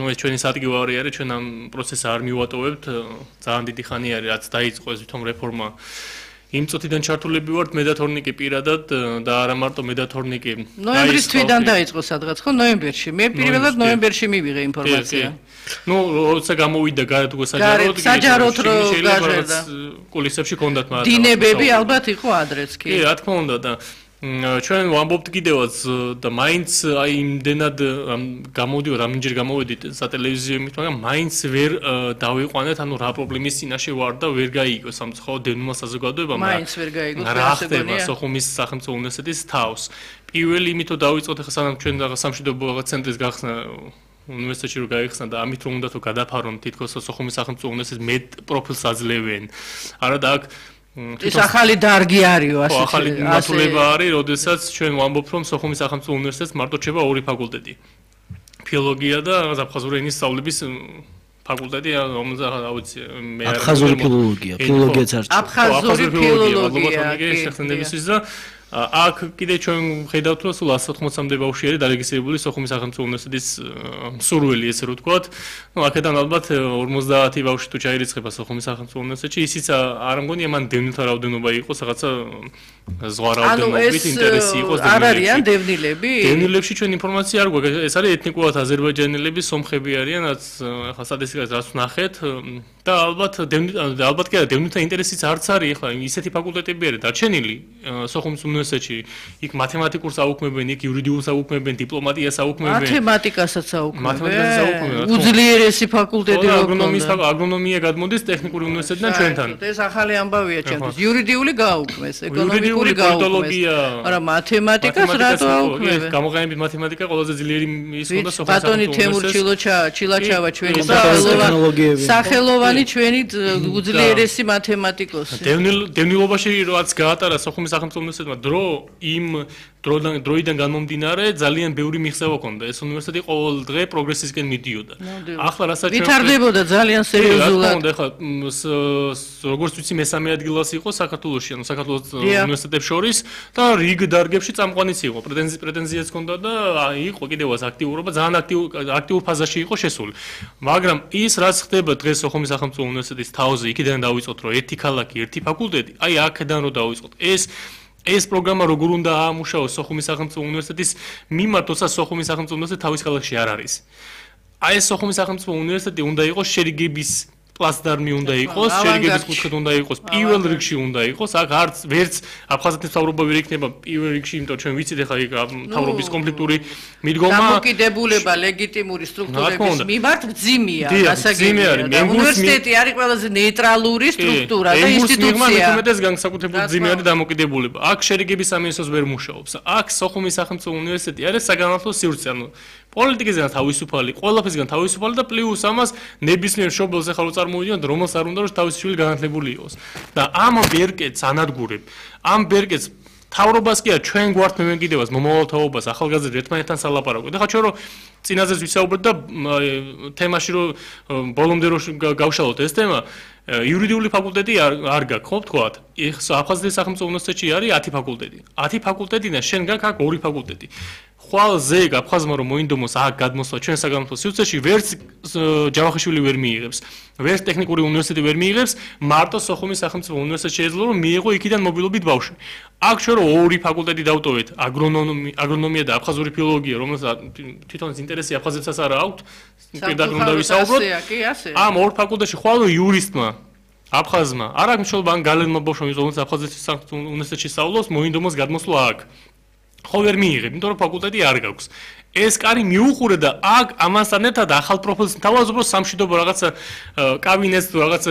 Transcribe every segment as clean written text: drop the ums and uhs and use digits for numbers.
ეს ჩვენი სადგივარი არის, ჩვენ ამ პროცესს არ მივატოვებთ, ძალიან დიდი ხანი არის, რაც დაიწყო ეს თვითონ რეფორმა. იმ წუთიდან ჩართულები ვართ მედათორნიკი პირადად და არა მარტო მედათორნიკი. ნოემბრის თვიდან დაიწყო სადღაც ხო ნოემბერში. მე პირველად ნოემბერში მივიღე ინფორმაცია. ნუ როცა გამოვიდა გარეთ უკვე საჯაროდ გაჟერდა. კულისებში კონდათ მაგრამ დინებები ალბათ იყო ადრეც კი. კი, რა თქმა უნდა და ჩვენ ვამბობთ კიდევაც და მაინც აი იმდენად გამოვდივარ, რამდენჯერ გამოვედით სატელევიზიო მით, მაგრამ მაინც ვერ დავიყვანეთ, ანუ რა პრობლემის წინაშე ვარ და ვერ გაიგო სამწუხაროდ დევნილმა საზოგადოებამ. მაინც ვერ გაიგო რა ხდება სოხუმის სახელმწიფო უნივერსიტეტის თავს. პირველი იმით რომ დავიწყოთ ახლა სანამ ჩვენ რაღაც სამშვიდობო რაღაც ცენტრის გახსნა უნივერსიტეტში რო გაიხსნა და ამით რომ უნდა თუ გადაფარონ თითქოს სოხუმის სახელმწიფო უნივერსიტეტის მეტ პროფილს აძლევენ. არა და აქ ეს ახალი დარგი არისო ასე. ახალი მიმართულება არის, როდესაც ჩვენ ვამბობთ, რომ სოხუმის სახელმწიფო უნივერსიტეტს მარტო რჩება ორი ფაკულტეტი. ფილოლოგია და აფხაზური ენის სწავლების ფაკულტეტი, რომელზეც რა ვიცი, მე არ აფხაზური ფილოლოგია, ფილოლოგიაც არ ჭირდება. აფხაზური ფილოლოგია შეხსენებისთვის და აქ კიდე ჩვენ ხედავთ, რომ სულ 180-მდე ბავშვი არის დარეგისტრირებული სოხუმის სახელმწიფო უნივერსიტეტის მსურველი, ესე რომ ვთქვათ. ნუ აქედან ალბათ 50 ბავშვი თუ ჩაირიცხება სოხუმის სახელმწიფო უნივერსიტეტში, ისიც არ მგონია მან დევნილთა რაოდენობა იყოს, რაღაცა ზღვა რაოდენობით ინტერესი იყოს დევნილებში. არ არიან დევნილები? დევნილებში ჩვენ ინფორმაცია არ გვაქვს. ეს არის ეთნიკურად აზერბაიჯანელები, სომხები არიან, რაც ახლა სტატისტიკას რაც ვნახეთ და ალბათ კი არა დევნილთა ინტერესიც არც არის, ახლა ისეთი ფაკულტეტები არის დარჩენილი სოხუმის უნივერსიტეტში, იქ მათემატიკურს აუქმებენ, იქ იურიდიულს აუქმებენ, დიპლომატიას აუქმებენ. მათემატიკასაც აუქმებენ. უძლიერესი ფაკულტეტი აგრონომია გადმოდის ტექნიკური უნივერსიტეტიდან ჩვენთან. ეს ახალი ამბავია ჩემთვის. იურიდიული გააუქმეს, ეკონომიკური გააუქმეს. მაგრამ მათემატიკას რატო აუქმებენ? გამოყენებით მათემატიკა ყველაზე ძლიერი ის უნდა სოხუმის ბატონი თემურ ჩილაჩავა ჩვენი სახელოვანი ჩვენი უძლიერესი მათემატიკოსი. დევნილობაში რაც გაატარა სოხუმის სახელმწიფო უნივერსიტეტმა დრო იმ დროიდან განმომდინარე ძალიან ბევრი მიღწევა ჰქონდა. ეს უნივერსიტეტი ყოველ დღე პროგრესისკენ მიდიოდა. ახლა რასაც ვითარდებოდა ძალიან სერიოზულად. ახლა როგორც ვიცი მესამე ადგილას იყო საქართველოში, ანუ საქართველოს უნივერსიტეტებს შორის და რიგ დარგებში წამყვანიც იყო. პრეტენზიაც ჰქონდა და იყო კიდევაც აქტიურობა, ძალიან აქტიურ ფაზაში იყო შესული. მაგრამ ის რაც ხდება დღეს სოხუმის სახელმწიფო უნივერსიტეტის თავზე, იქიდან დავიწყოთ, რომ ერთი ქალაქი, ერთი ფაკულტეტი, აი აქედან რომ დავიწყოთ. ეს პროგრამა როგორ უნდა აამუშავოს სოხუმის სახელმწიფო უნივერსიტეტის მიმართ, თორსა სოხუმის სახელმწიფო უნივერსიტეტი თავის ქალაქში არ არის. აი ეს სოხუმის სახელმწიფო უნივერსიტეტი უნდა იყოს შერიგების პლაცდარმი უნდა იყოს, შერიგების კუთხით უნდა იყოს, პირველ რიგში უნდა იყოს, აქ არც ვერც აფხაზეთის მთავრობა ვერ იქნება პირველ რიგში, იმიტომ რომ ჩვენ ვიცით ახლა იქ მთავრობის კონფლიქტური მიდგომა. დამოკიდებულება ლეგიტიმური სტრუქტურების მიმართ მძიმეა, გასაგებია. უნივერსიტეტი არის ყველაზე ნეიტრალური სტრუქტურა და ინსტიტუცია. მეტეს განსაკუთრებული მძიმე არის დამოკიდებულება. აქ შერიგების სამინისტროს ვერ მუშაობს. აქ სოხუმის სახელმწიფო უნივერსიტეტი არის საგანმანათლებლო სივრცე, ანუ პოლიტიკისგან თავისუფალი, ყველაფერსგან თავისუფალი და პლუს ამას ნებისმიერ მშობელს ახლა რო წარმოვიდგინოთ, რომელს არ უნდა რომ თავისი შვილი განათლებული იყოს. და ამ ბერკეტს ანადგურებ. ამ ბერკეტს თავრობას კი არა, ჩვენ გვართ მემკვიდრეობას, მომავალ თაობას, ახალგაზრდებს ერთმანეთთან სალაპარაკოთ. ეხლა ჩვენ რო წინაზეც ვისაუბრეთ და თემაში რო ბოლომდე რო გავშალოთ ეს თემა, იურიდიული ფაკულტეტი არ გაქვს, ხო ვთქვათ? აფხაზეთის სახელმწიფო უნივერსიტეტში არის 10 ფაკულტეტი. 10 ფაკულტეტიდან შენ გაქვს აქ 2 ფაკულტეტი. ხვალ ზეგ აფხაზმა რომ მოინდომოს აქ გადმოსვლა ჩვენ საგანმანათლებლო სივრცეში, ვერც ჯავახიშვილი ვერ მიიღებს, ვერც ტექნიკური უნივერსიტეტი ვერ მიიღებს, მარტო სოხუმის სახელმწიფო უნივერსიტეტი შეიძლება რომ მიიღო იქიდან მობილობით ბავშვი. აქ ჩვენ რო 2 ფაკულტეტი დავტოვეთ, აგრონომია და აფხაზური ფილოლოგია, რომელსაც თვითონ ინტერესი აფხაზებსაც არ აქვს, პირდაპირ უნდა ვისაუბროთ. ამ 2 ფაკულტეტში ხვალ იურისტმა აფხაზმა არ აქვს მშობლობა ან გალერმა ბავშვი, რომელსაც აფხაზეთის უნივერსიტეტში სწავლობს, მოინდომოს გადმოსვლა აქ. ხო ვერ მიიღებ, იმიტომ რომ ფაკულტეტი არ გაქვს. ეს კარი მიუყურე და აქ ამასთან ერთად ახალ პროფილს თავაზობ სამშვიდობო რაღაცა კაბინეტს თუ რაღაცა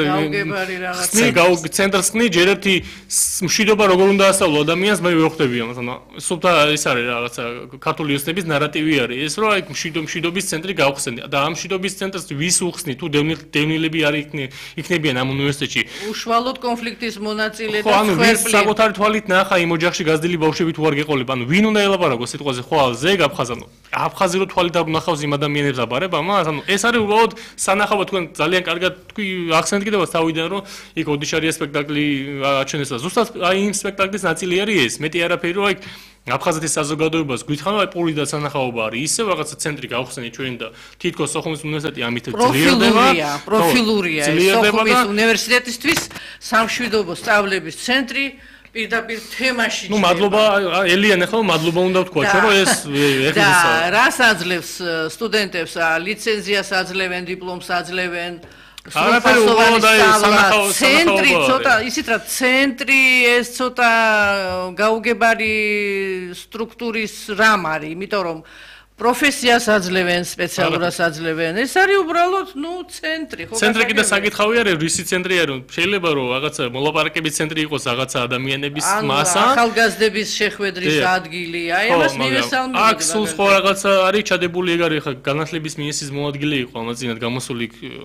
ცენტრს ხნი ჯერ ერთი მშვიდობა როგორ უნდა ასწავლო ადამიანს მე ვერ ხვდები ამას. ანუ სულთა ის არის რაღაცა ქართული ოცნების ნარატივი არის ეს რომ აი მშვიდობის ცენტრი გავხსენე და ამ მშვიდობის ცენტრს ვის უხსნი თუ დევნილები არ იქნებიან ამ უნივერსიტეტში. უშუალოდ კონფლიქტის მონაწილე და ხო ანუ ვის საკუთარი თვალით ნახა იმ ოჯახში გაზრდილი ბავშვები თუ არ გეყოლება. ანუ ვინ უნდა ელაპარაკოს სიტყვაზე ხვალ ზეგ აფხაზანო აფხაზი რო თვალით არ უნახავს იმ ადამიანებს აბარება მას ანუ ეს არის უბრალოდ სანახავად თქვენ ძალიან კარგად თქვი ახსენეთ კიდევაც თავიდან რომ იქ ოდიშარია სპექტაკლი აჩვენეს და ზუსტად აი იმ სპექტაკლის ნაწილი არის ეს მეტი არაფერი რომ აი აფხაზეთის საზოგადოებას გვითხრა აი პური და სანახაობა არის ისე რაღაცა ცენტრი გავხსენით ჩვენ და თითქოს სოხუმის უნივერსიტეტი ამით ძლიერდება პროფილურია სოხუმის უნივერსიტეტისთვის სამშვიდობო სწავლების ცენტრი პირდაპირ თემაში ნუ მადლობა ელიან ახლა მადლობა უნდა ვთქვა ჩვენ რომ ეს ეხლისა რას აძლევს სტუდენტებს ლიცენზიას აძლევენ დიპლომს აძლევენ არაფერი უბრალოდ აი ცენტრი ცოტა ისიც რა ცენტრი ეს ცოტა გაუგებარი სტრუქტურის რამ არის იმიტომ რომ პროფესიას აძლევენ სპეციალურას აძლევენ ეს არის უბრალოდ ნუ ცენტრი ხო ცენტრი კიდე საკითხავი არის რისი ცენტრი არის შეიძლება რომ რაღაცა მოლაპარაკების ცენტრი იყოს რაღაცა ადამიანების მასა ახალგაზრდების შეხვედრის ადგილი აი ამას მივესალმები აქ სულ სხვა რაღაცა არის ჩადებული ეგ არის ხა განათლების მინისტრის მოადგილე იყო ამაზინად გამოსული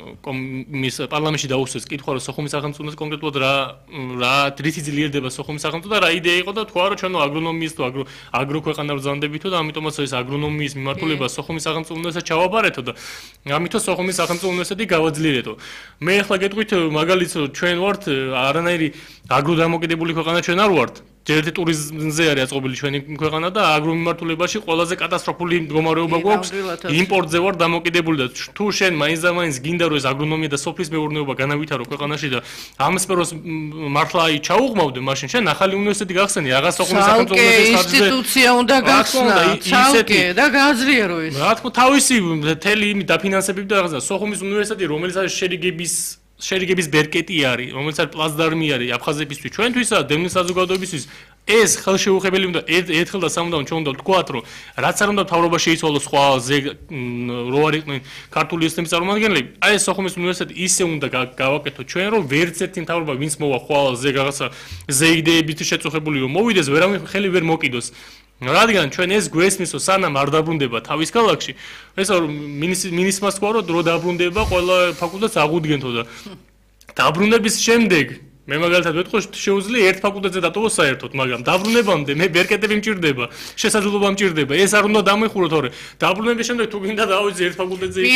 პარლამენტში დაუსვეს კითხვა რომ სოხუმის სახელმწიფოს კონკრეტულად რა რითი ძლიერდება სოხუმის სახელმწიფო და რა იდეა იყო და თქვა რომ ჩვენ აგრონომიის თუ აგროქვეყანა ბრძანდებითო და ამიტომაც ეს აგრონომიის მიმართულება სოხუმის სახელმწიფო უნივერსიტეტს ჩავაბარეთო და ამითო სოხუმის სახელმწიფო უნივერსიტეტი გავაძლიერეთო. მე ახლა გეტყვით მაგალითს ჩვენ ვართ არანაირი აგროდამოკიდებული ქვეყანა ჩვენ არ ვართ. ჯერჯერობით ტურიზმზე არის აწყობილი ჩვენი ქვეყანა და აგრომიმართულებაში ყველაზე კატასტროფული მდგომარეობა გვაქვს. იმპორტზე ვარ დამოკიდებული და თუ შენ მაინც გინდა რომ ეს აგრონომია და სოფლის მეურნეობა განავითარო ქვეყანაში და ამ სფეროს მართლა აი ჩაუღმავდე, მაშინ შენ ახალი უნივერსიტეტი გახსენი, რაღაც სოხუმის სახელმწიფო უნივერსიტეტის ინსტიტუცია უნდა გახსნა, ცალკე და გააძლიერო ეს. რა თქმა თავისი მთელი იმი დაფინანსებით და რაღაცა სოხუმის უნივერსიტეტი რომელიც არის შერიგების ბერკეტი არის, რომელიც არის პლაცდარმი არის აფხაზებისთვის, ჩვენთვისა, დევნილ საზოგადოებისთვის ეს ხელშეუხებელი უნდა ერთხელ და სამუდამოდ ჩვენ უნდა ვთქვათ, რომ რაც არ უნდა მთავრობა შეიცვალოს სხვაზე რო არ იყვნენ ქართული ოცნების წარმომადგენლები, აი ეს სოხუმის უნივერსიტეტი ისე უნდა გავაკეთოთ ჩვენ, რომ ვერც ერთი მთავრობა ვინც მოვა ხვალზე რაღაცა ზეიდეებით შეწუხებული რომ მოვიდეს, ვერავინ ხელი ვერ მოკიდოს. რადგან ჩვენ ეს გვესმისო სანამ არ დაბრუნდება თავის ქალაქში ეს მინისტრმა თქვა რომ დრო დაბრუნდება ყველა ფაკულტეტს აღუდგენთო და დაბრუნების შემდეგ მე მაგალითად ვეთქვი შეუძლია ერთ ფაკულტეტზე დატოვოს საერთოდ მაგრამ დაბრუნებამდე მე ბერკეტები მჭირდება შესაძლებლობა მჭირდება ეს არ უნდა დამეხურო თორე დაბრუნების შემდეგ თუ გინდა დავიძე ერთ ფაკულტეტზე იყოს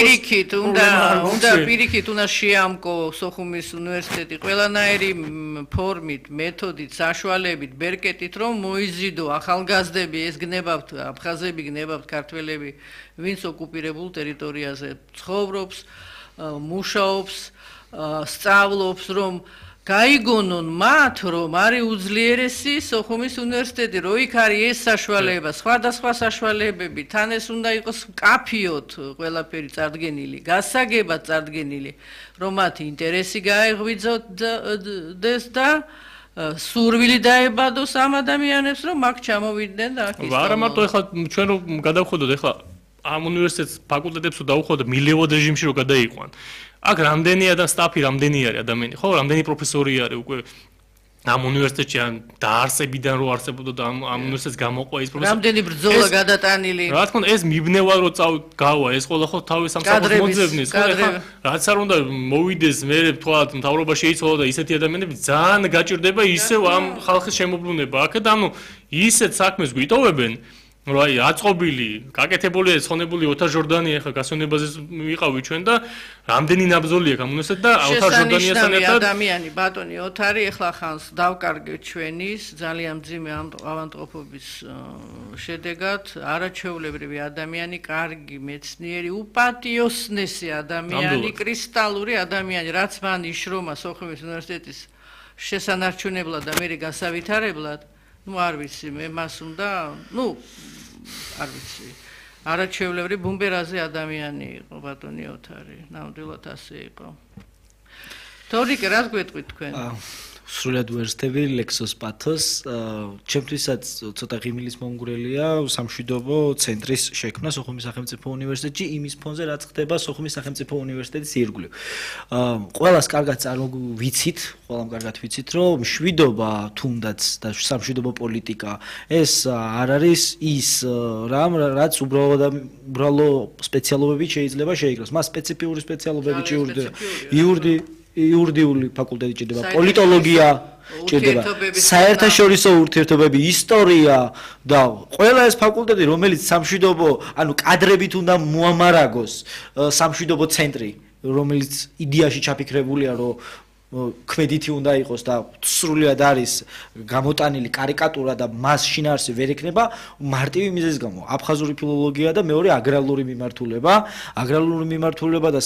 პირიქით უნდა შეამკო სოხუმის უნივერსიტეტი ყველანაირი ფორმით მეთოდით საშუალებით ბერკეტით რომ მოიზიდო ახალგაზრდები ეს გნებავთ აფხაზები გნებავთ ქართველები ვინც ოკუპირებულ ტერიტორიაზე ცხოვრობს მუშაობს სწავლობს რომ გაიგონონ მათ რომ არის უძლიერესი სოხუმის უნივერსიტეტი რო იქ არის ეს საშუალება სხვადასხვა საშუალებები თან ეს უნდა იყოს კაფიოთ ყველაფერი წარდგენილი გასაგებად წარდგენილი რომ მათი ინტერესი გაეღვიძოდეს და სურვილი დაებადოს ამ ადამიანებს რომ აქ ჩამოვიდნენ და აქ ისწავლონ არა მარტო ეხლა ჩვენ რომ გადავხვდოთ ეხლა ამ უნივერსიტეტს ფაკულტეტებს რომ დავხვდოთ მილევოდ რეჟიმში რომ გადაიყვან აქ რამდენია და სტაფი რამდენი არის ადამიანი ხო რამდენი პროფესორი არის უკვე ამ უნივერსიტეტში ან დაარსებიდან რო არსებოდა და ამ უნივერსიტეტს გამოყვა ის პროფესორი რამდენი ბრძოლა გადატანილი რა თქმა უნდა ეს მიბნევა რო გავა ეს ყველა ხო თავის სამსახურს მოძებნის ხო ეხლა რაც არ უნდა მოვიდეს მე თქვა მთავრობა შეიცვალა და ისეთი ადამიანები ძალიან გაჭირდება ისევ ამ ხალხის შემოbrunება აქ და ანუ ისეთ საქმეს გვიტოვებენ რომ აი აწყობილი, გაკეთებული, ცხონებული ოთარ ჟორდანი ახლა გასვენებაზე ვიყავი ჩვენ და რამდენი ნაბრძოლი აქვს ამ უნივერსიტეტს და ოთარ ჟორდანიასთან ერთად ადამიანი ბატონი ოთარი ახლა ხანს დავკარგეთ ჩვენის ძალიან მძიმე ავანტყოფობის შედეგად არაჩვეულებრივი ადამიანი, კარგი მეცნიერი, უპატიოსნესი ადამიანი, კრისტალური ადამიანი, რაც მან იშრომა სოხუმის უნივერსიტეტის შესანარჩუნებლად და მე გასავითარებლად ну არ ვიცი მე მას უნდა ну არ ვიცი არაჩვეულებრივი ბუმბერაზე ადამიანი იყო ბატონი ოთარი ნამდვილად ასე იყო თორიკე რას გვეტყვით თქვენ სრულად ვერსტები ლექსოს პათოს ჩემთვისაც ცოტა ღიმილის მომგვრელია სამშვიდობო ცენტრის შექმნა სოხუმის სახელმწიფო უნივერსიტეტში იმის ფონზე რაც ხდება სოხუმის სახელმწიფო უნივერსიტეტის ირგვლივ ყველას კარგად ვიცით ყველამ კარგად ვიცით რომ მშვიდობა თუნდაც და სამშვიდობო პოლიტიკა ეს არ არის ის რამ რაც უბრალო სპეციალობებით შეიძლება შეიგროს მას სპეციფიური სპეციალობები ჭირდება იურიდიული ფაკულტეტი ჭირდება, პოლიტოლოგია ჭირდება, საერთაშორისო ურთიერთობები, ისტორია და ყველა ეს ფაკულტეტი, რომელიც სამშვიდობო, ანუ კადრებით უნდა მოამარაგოს სამშვიდობო ცენტრი, რომელიც იდეაში ჩაფიქრებულია, რომ ქმედითი უნდა იყოს და სრულიად არის გამოტანილი კარიკატურა და მას შინაარსი ვერ ექნება მარტივი მიზეზის გამო აფხაზური ფილოლოგია და მეორე აგრარული მიმართულება და